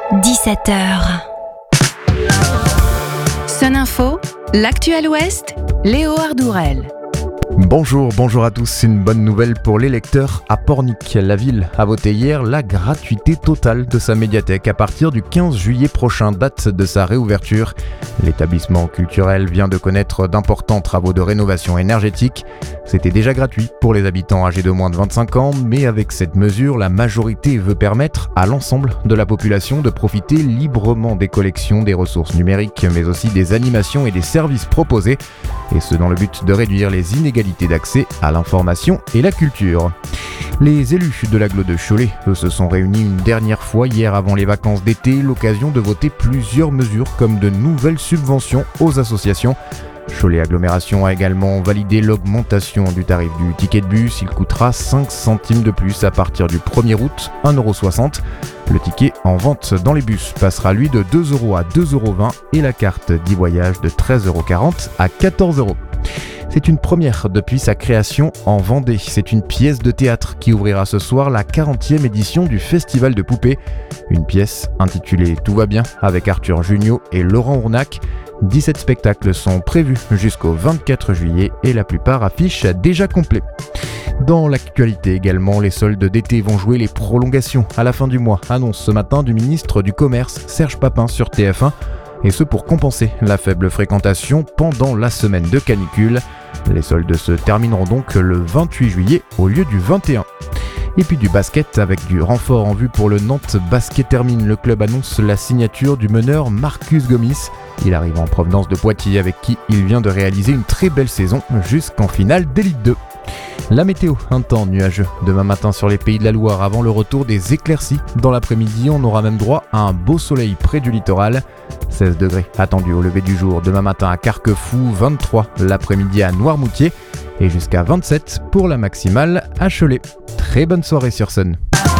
17h. Sun Info, l'actuel Ouest, Léo Ardourel. Bonjour à tous. Une bonne nouvelle pour les lecteurs à Pornic. La ville a voté hier la gratuité totale de sa médiathèque à partir du 15 juillet prochain, date de sa réouverture. L'établissement culturel vient de connaître d'importants travaux de rénovation énergétique. C'était déjà gratuit pour les habitants âgés de moins de 25 ans, mais avec cette mesure, la majorité veut permettre à l'ensemble de la population de profiter librement des collections, des ressources numériques, mais aussi des animations et des services proposés, et ce dans le but de réduire les inégalités d'accès à l'information et la culture. Les élus de l'agglo de Cholet, eux, se sont réunis une dernière fois hier avant les vacances d'été, l'occasion de voter plusieurs mesures comme de nouvelles subventions aux associations. Cholet Agglomération a également validé l'augmentation du tarif du ticket de bus. Il coûtera 5 centimes de plus à partir du 1er août, 1,60 €. Le ticket en vente dans les bus passera lui de 2 € à 2,20 € et la carte d'e-voyage de 13,40 € à 14 €. C'est une première depuis sa création en Vendée. C'est une pièce de théâtre qui ouvrira ce soir la 40e édition du Festival de Poupées. Une pièce intitulée « Tout va bien » avec Arthur Jugnot et Laurent Ournac. 17 spectacles sont prévus jusqu'au 24 juillet et la plupart affichent déjà complet. Dans l'actualité également, les soldes d'été vont jouer les prolongations à la fin du mois, annonce ce matin du ministre du Commerce Serge Papin sur TF1, et ce pour compenser la faible fréquentation pendant la semaine de canicule. Les soldes se termineront donc le 28 juillet au lieu du 21. Et puis du basket avec du renfort en vue pour le Nantes Basket Termine. Le club annonce la signature du meneur Marcus Gomis. Il arrive en provenance de Poitiers avec qui il vient de réaliser une très belle saison jusqu'en finale d'Élite 2. La météo, un temps nuageux demain matin sur les Pays de la Loire avant le retour des éclaircies. Dans l'après-midi, on aura même droit à un beau soleil près du littoral. 16 degrés attendus au lever du jour demain matin à Carquefou, 23 l'après-midi à Noirmoutier et jusqu'à 27 pour la maximale à Cholet. Très bonne soirée sur Sun.